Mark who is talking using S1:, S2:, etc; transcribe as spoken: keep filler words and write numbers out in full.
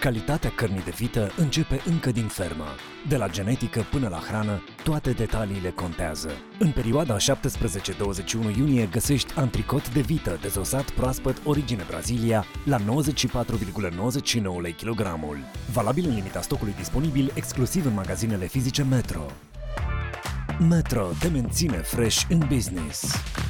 S1: Calitatea cărnii de vită începe încă din fermă. De la genetică până la hrană, toate detaliile contează. În perioada șaptesprezece douăzeci și unu iunie găsești antricot de vită dezosat proaspăt origine Brazilia la nouăzeci și patru virgulă nouăzeci și nouă lei kilogramul. Valabil în limita stocului disponibil exclusiv în magazinele fizice Metro. Metro te menține fresh în business.